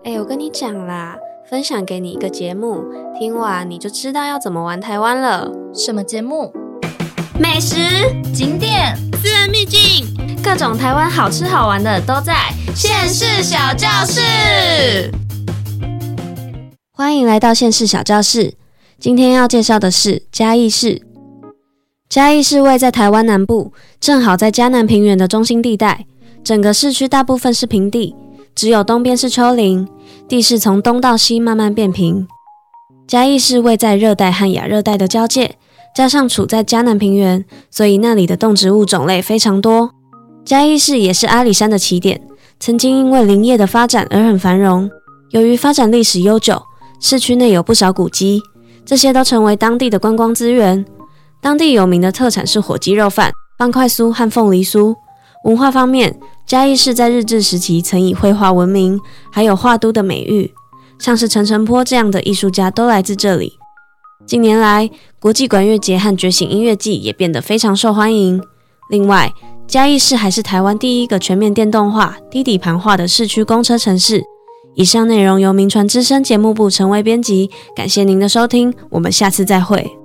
我跟你讲啦，分享给你一个节目，听完你就知道要怎么玩台湾了。 什么节目？ 美食、 景点、 私人秘境， 各种台湾好吃好玩的都在县市小教室。欢迎来到县市小教室，今天要介绍的是嘉义市。嘉义市位在台湾南部，正好在嘉南平原的中心地带，整个市区大部分是平地，只有东边是丘陵，地势从东到西慢慢变平。嘉义市位在热带和亚热带的交界，加上处在嘉南平原，所以那里的动植物种类非常多。嘉义市也是阿里山的起点，曾经因为林业的发展而很繁荣。由于发展历史悠久，市区内有不少古迹，这些都成为当地的观光资源。当地有名的特产是火鸡肉饭、棒块酥和凤梨酥。文化方面，嘉义市在日治时期曾以绘画闻名，还有画都的美誉，像是陈澄波这样的艺术家都来自这里。近年来，国际管乐节和觉醒音乐季也变得非常受欢迎。另外，嘉义市还是台湾第一个全面电动化、低底盘化的市区公车城市。以上内容由民传之声节目部陈薇编辑，感谢您的收听，我们下次再会。